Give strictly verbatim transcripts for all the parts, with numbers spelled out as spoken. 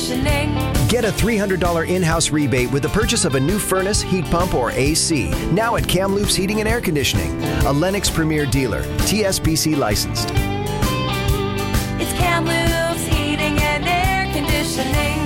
conditioning. Get a three hundred dollars in-house rebate with the purchase of a new furnace, heat pump, or A C. Now at Kamloops Heating and Air Conditioning, a Lennox Premier dealer, T S B C licensed. It's Kamloops Heating and Air Conditioning.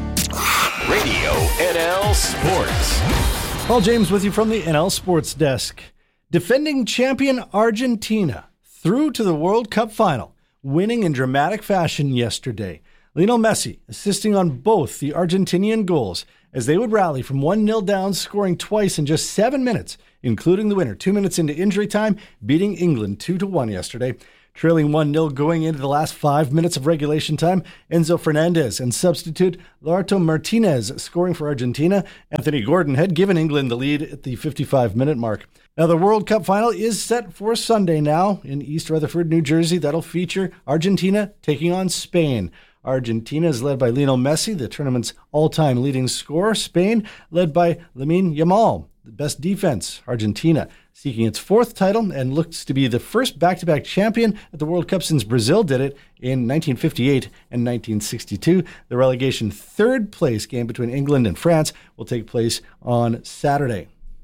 Radio N L Sports. Paul James with you from the N L Sports Desk. Defending champion Argentina through to the World Cup final, winning in dramatic fashion yesterday. Lionel Messi assisting on both the Argentinian goals as they would rally from one nil down, scoring twice in just seven minutes, including the winner two minutes into injury time, beating England two to one yesterday. Trailing one nil going into the last five minutes of regulation time, Enzo Fernandez and substitute Lautaro Martinez scoring for Argentina. Anthony Gordon had given England the lead at the fifty-five minute mark. Now the World Cup final is set for Sunday now in East Rutherford, New Jersey. That'll feature Argentina taking on Spain. Argentina is led by Lionel Messi, the tournament's all-time leading scorer. Spain led by Lamine Yamal, the best defense. Argentina seeking its fourth title and looks to be the first back-to-back champion at the World Cup since Brazil did it in nineteen fifty-eight and nineteen sixty-two. The relegation third place game between England and France will take place on Saturday.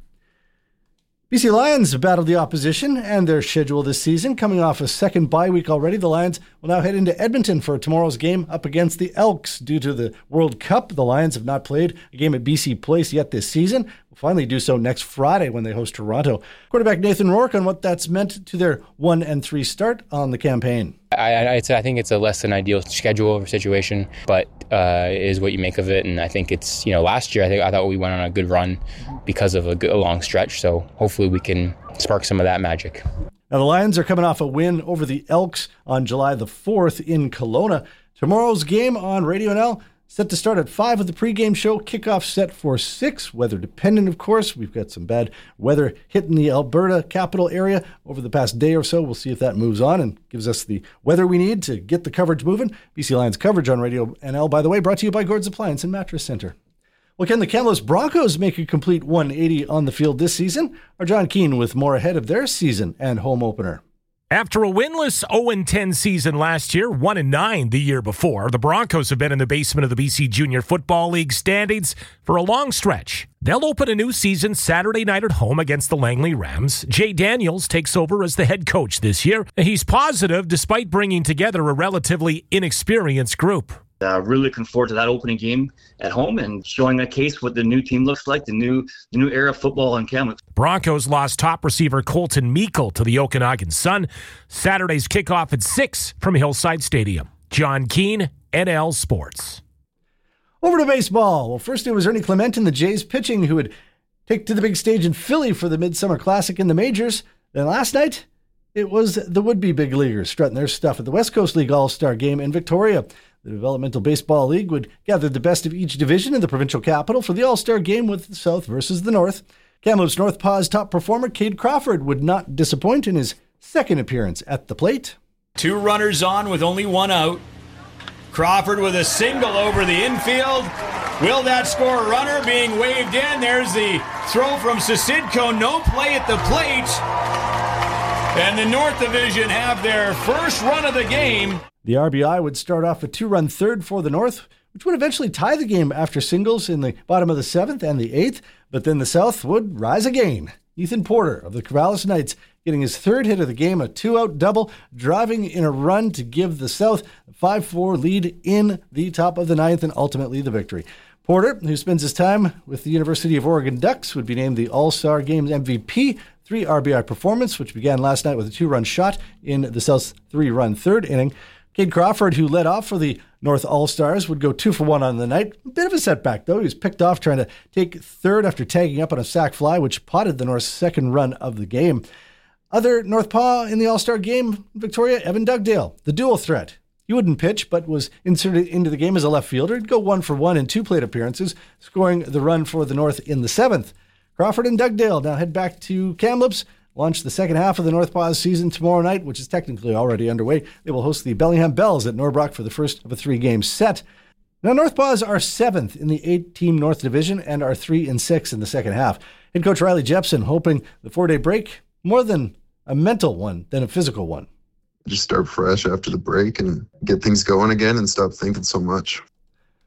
B C Lions have battled the opposition and their schedule this season. Coming off a second bye week already, the Lions will now head into Edmonton for tomorrow's game up against the Elks. Due to the World Cup, the Lions have not played a game at B C Place yet this season. Will finally do so next Friday when they host Toronto. Quarterback Nathan Rourke on what that's meant to their one and three start on the campaign. I, I, I think it's a less than ideal schedule or situation, but uh, it is what you make of it. And I think it's, you know, last year I think I thought we went on a good run because of a, good, a long stretch. So hopefully we can spark some of that magic. Now the Lions are coming off a win over the Elks on July the fourth in Kelowna. Tomorrow's game on Radio N L set to start at five with the pregame show. Kickoff set for six. Weather dependent, of course. We've got some bad weather hitting the Alberta capital area over the past day or so. We'll see if that moves on and gives us the weather we need to get the coverage moving. B C Lions coverage on Radio N L, by the way, brought to you by Gord's Appliance and Mattress Center. Well, can the Kamloops Broncos make a complete one eighty on the field this season? Our John Keane with more ahead of their season and home opener. After a winless oh and ten season last year, one and nine the year before, the Broncos have been in the basement of the B C Junior Football League standings for a long stretch. They'll open a new season Saturday night at home against the Langley Rams. Jay Daniels takes over as the head coach this year. He's positive despite bringing together a relatively inexperienced group. Uh, really looking forward to that opening game at home and showing a case what the new team looks like, the new the new era of football in Kamloops. Broncos lost top receiver Colton Meikle to the Okanagan Sun. Saturday's kickoff at six from Hillside Stadium. John Keane, N L Sports. Over to baseball. Well, first it was Ernie Clement and the Jays pitching who would take to the big stage in Philly for the Midsummer Classic in the majors. Then last night, it was the would-be big leaguers strutting their stuff at the West Coast League All-Star Game in Victoria. The Developmental Baseball League would gather the best of each division in the provincial capital for the All-Star Game with the South versus the North. Kamloops North Paw's top performer, Cade Crawford, would not disappoint in his second appearance at the plate. Two runners on with only one out. Crawford with a single over the infield. Will that score a runner? Being waved in. There's the throw from Sisidko. No play at the plate. And the North Division have their first run of the game. The R B I would start off a two-run third for the North, which would eventually tie the game after singles in the bottom of the seventh and the eighth, but then the South would rise again. Ethan Porter of the Corvallis Knights getting his third hit of the game, a two-out double, driving in a run to give the South a five four lead in the top of the ninth and ultimately the victory. Porter, who spends his time with the University of Oregon Ducks, would be named the All-Star Games M V P. Three R B I performance, which began last night with a two-run shot in the South's three-run third inning. Cade Crawford, who led off for the North All-Stars, would go two for one on the night. A bit of a setback, though. He was picked off trying to take third after tagging up on a sac fly, which potted the North's second run of the game. Other North Paw in the All-Star game, Victoria, Evan Dugdale, the dual threat. He wouldn't pitch, but was inserted into the game as a left fielder. He'd go one for one in two plate appearances, scoring the run for the North in the seventh. Crawford and Dugdale now head back to Kamloops, launch the second half of the North Paws season tomorrow night, which is technically already underway. They will host the Bellingham Bells at Norbrook for the first of a three-game set. Now, North Paws are seventh in the eight-team North Division and are three and six in the second half. Head coach Riley Jepson hoping the four-day break more than a mental one than a physical one. Just start fresh after the break and get things going again and stop thinking so much.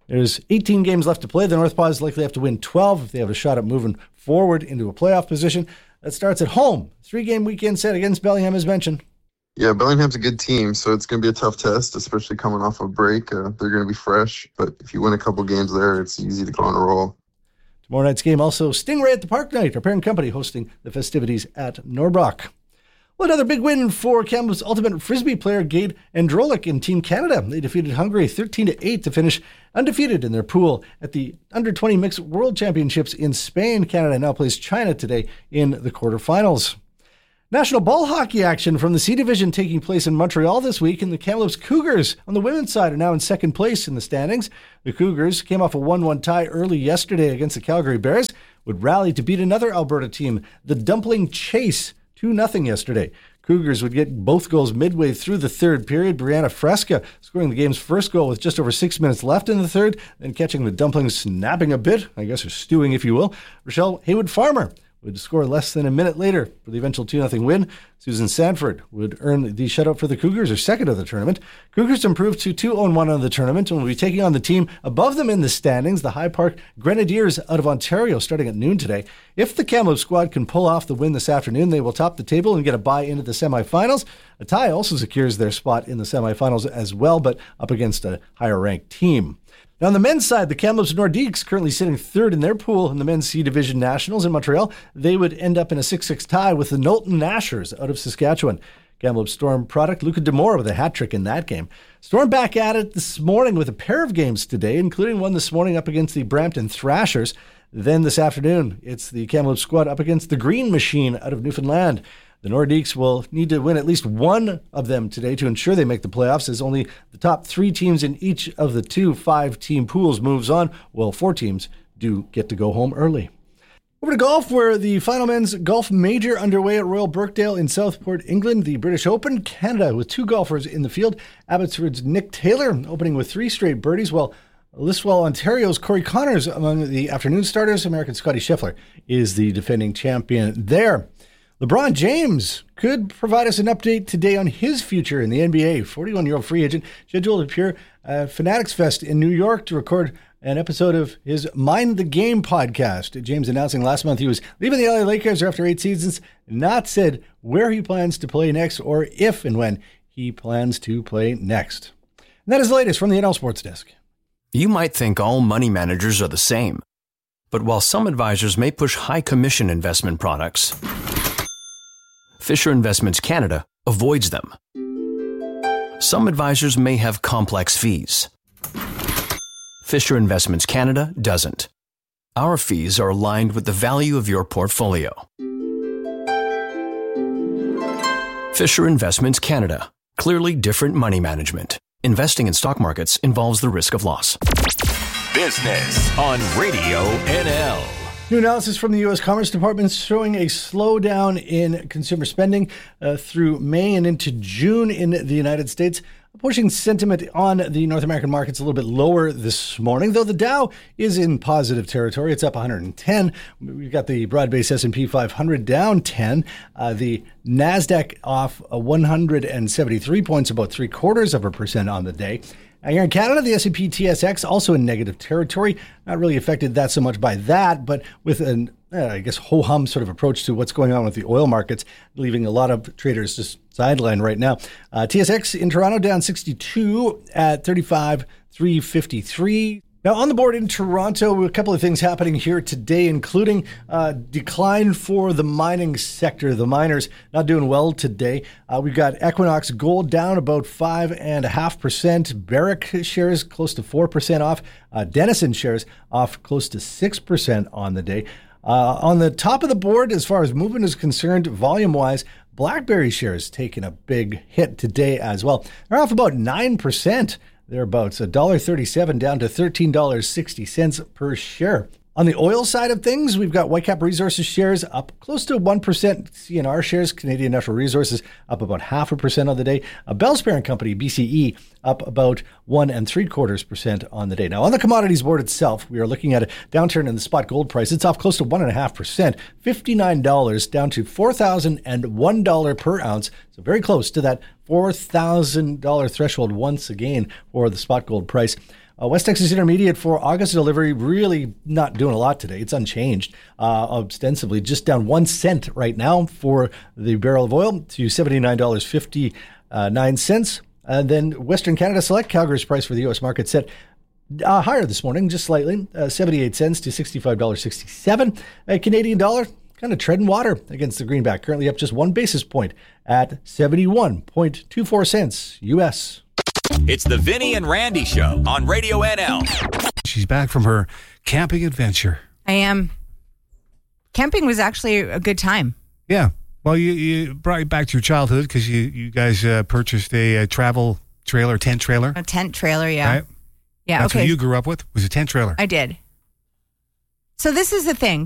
There's eighteen games left to play. The North Paws likely have to win twelve if they have a shot at moving forward into a playoff position. That starts at home. Three-game weekend set against Bellingham, as mentioned. Yeah, Bellingham's a good team, so it's going to be a tough test, especially coming off a break. Uh, they're going to be fresh, but if you win a couple games there, it's easy to go on a roll. Tomorrow night's game also Stingray at the Park Night, our parent company hosting the festivities at Norbrock. Well, another big win for Kamloops Ultimate Frisbee player Gade Androlik in Team Canada. They defeated Hungary thirteen to eight to finish undefeated in their pool at the under twenty Mixed World Championships in Spain. Canada now plays China today in the quarterfinals. National ball hockey action from the C Division taking place in Montreal this week, and the Kamloops Cougars on the women's side are now in second place in the standings. The Cougars came off a one one tie early yesterday against the Calgary Bears, would rally to beat another Alberta team, the Dumpling Chase, two nothing yesterday. Cougars would get both goals midway through the third period. Brianna Fresca scoring the game's first goal with just over six minutes left in the third, then catching the Dumplings snapping a bit, I guess, or stewing, if you will. Rochelle Haywood-Farmer would score less than a minute later for the eventual two nothing win. Susan Sanford would earn the shutout for the Cougars, her second of the tournament. Cougars improved to two oh one on the tournament and will be taking on the team above them in the standings, the High Park Grenadiers out of Ontario, starting at noon today. If the Kamloops squad can pull off the win this afternoon, they will top the table and get a bye into the semifinals. A tie also secures their spot in the semifinals as well, but up against a higher-ranked team. Now, on the men's side, the Kamloops Nordiques currently sitting third in their pool in the men's C Division Nationals in Montreal. They would end up in a six six tie with the Knowlton Nashers out of Saskatchewan. Kamloops Storm product Luca Demore with a hat trick in that game. Storm back at it this morning with a pair of games today, including one this morning up against the Brampton Thrashers. Then this afternoon, it's the Kamloops squad up against the Green Machine out of Newfoundland. The Nordiques will need to win at least one of them today to ensure they make the playoffs, as only the top three teams in each of the two five-team pools moves on, while four teams do get to go home early. Over to golf, where the final men's golf major underway at Royal Birkdale in Southport, England. The British Open, Canada, with two golfers in the field. Abbotsford's Nick Taylor opening with three straight birdies, while Listowel, Ontario's Corey Connors among the afternoon starters. American Scotty Scheffler is the defending champion there. LeBron James could provide us an update today on his future in the N B A. forty-one-year-old free agent scheduled to appear at Fanatics Fest in New York to record an episode of his Mind the Game podcast. James announcing last month he was leaving the L A Lakers after eight seasons, not said where he plans to play next or if and when he plans to play next. And that is the latest from the N L Sports Desk. You might think all money managers are the same, but while some advisors may push high commission investment products, Fisher Investments Canada avoids them. Some advisors may have complex fees. Fisher Investments Canada doesn't. Our fees are aligned with the value of your portfolio. Fisher Investments Canada. Clearly different money management. Investing in stock markets involves the risk of loss. Business on Radio N L. New analysis from the U S Commerce Department showing a slowdown in consumer spending uh, through May and into June in the United States, pushing sentiment on the North American markets a little bit lower this morning, though the Dow is in positive territory. It's up one hundred ten. We've got the broad-based S and P five hundred down ten. Uh, the NASDAQ off uh, one hundred seventy-three points, about three quarters of a percent on the day. Uh, here in Canada, the S and P T S X also in negative territory. Not really affected that so much by that, but with an, uh, I guess, ho-hum sort of approach to what's going on with the oil markets, leaving a lot of traders just sidelined right now. Uh, T S X in Toronto down sixty-two at thirty-five three fifty-three. Now, on the board in Toronto, a couple of things happening here today, including uh, decline for the mining sector. The miners not doing well today. Uh, we've got Equinox Gold down about five point five percent. Barrick shares close to four percent off. Uh, Denison shares off close to six percent on the day. Uh, on the top of the board, as far as movement is concerned, volume-wise, BlackBerry shares taking a big hit today as well. They're off about nine percent. Thereabouts, one dollar thirty-seven down to thirteen dollars and sixty cents per share. On the oil side of things, we've got Whitecap Resources shares up close to one percent. C N R shares, Canadian Natural Resources, up about half a percent on the day. A Bell's parent company, B C E, up about one and three quarters percent on the day. Now, on the commodities board itself, we are looking at a downturn in the spot gold price. It's off close to one and a half percent, fifty-nine dollars down to four thousand one dollars per ounce. So very close to that four thousand dollars threshold once again for the spot gold price. Uh, West Texas Intermediate for August delivery really not doing a lot today. It's unchanged, uh, ostensibly just down one cent right now for the barrel of oil to seventy-nine dollars and fifty-nine cents. And then Western Canada Select Calgary's price for the U S market set uh, higher this morning, just slightly, uh, seventy-eight cents to sixty-five dollars and sixty-seven cents. A Canadian dollar kind of treading water against the greenback, currently up just one basis point at seventy-one point two four cents U S. It's the Vinny and Randy Show on Radio N L. She's back from her camping adventure. I am. Camping was actually a good time. Yeah. Well, you, you brought it back to your childhood because you, you guys uh, purchased a, a travel trailer, tent trailer. A tent trailer, yeah. Right? Yeah, That's okay. what you grew up with, was a tent trailer. I did. So this is the thing.